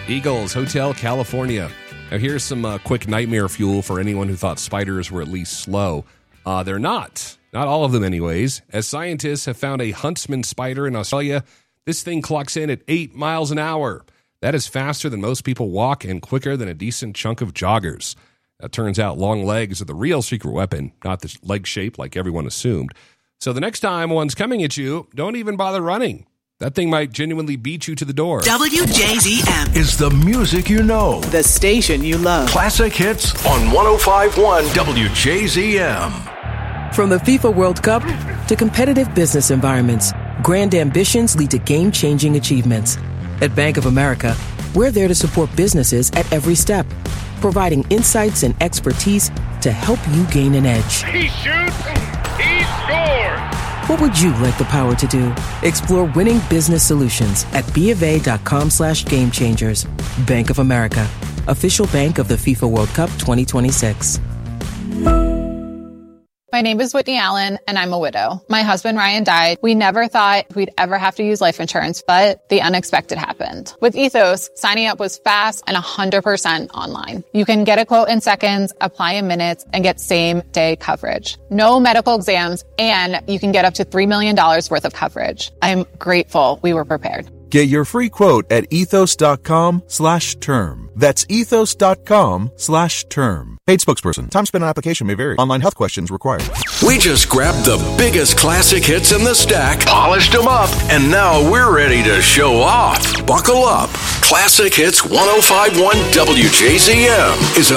Eagles Hotel, California. Now here's some quick nightmare fuel for anyone who thought spiders were at least slow. They're not. Not all of them anyways. As scientists have found a huntsman spider in Australia, this thing clocks in at 8 miles an hour. That is faster than most people walk and quicker than a decent chunk of joggers. It turns out long legs are the real secret weapon, not the leg shape like everyone assumed. So the next time one's coming at you, don't even bother running. That thing might genuinely beat you to the door. WJZM is the music you know. The station you love. Classic hits on 105.1 WJZM. From the FIFA World Cup to competitive business environments, grand ambitions lead to game-changing achievements. At Bank of America, we're there to support businesses at every step, providing insights and expertise to help you gain an edge. He shoots, he scores! What would you like the power to do? Explore winning business solutions at BofA.com/gamechangers. Bank of America, official bank of the FIFA World Cup 2026. My name is Whitney Allen, and I'm a widow. My husband, Ryan, died. We never thought we'd ever have to use life insurance, but the unexpected happened. With Ethos, signing up was fast and 100% online. You can get a quote in seconds, apply in minutes, and get same-day coverage. No medical exams, and you can get up to $3 million worth of coverage. I'm grateful we were prepared. Get your free quote at ethos.com/term. That's ethos.com/term. Paid spokesperson. Time spent on application may vary. Online health questions required. We just grabbed the biggest classic hits in the stack, polished them up, and now we're ready to show off. Buckle up. Classic Hits 105.1 WJZM is a